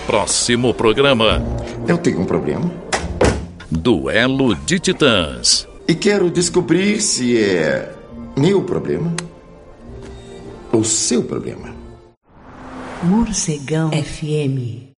Próximo programa. Eu tenho um problema. Duelo de Titãs. E quero descobrir se é meu problema ou seu problema. Morcegão FM.